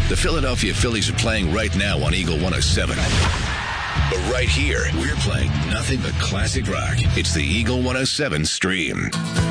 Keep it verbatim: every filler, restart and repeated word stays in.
The Philadelphia Phillies are playing right now on Eagle one oh seven. But right here, we're playing nothing but classic rock. It's the Eagle one oh seven stream.